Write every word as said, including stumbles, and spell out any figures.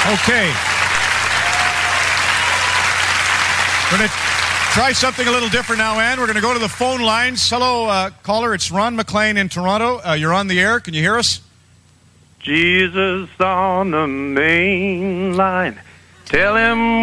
Okay. We're going to try something a little different now, Ann. We're going to go to the phone lines. Hello, uh, caller. It's Ron McLean in Toronto. Uh, you're on the air. Can you hear us? Jesus on the main line. Tell him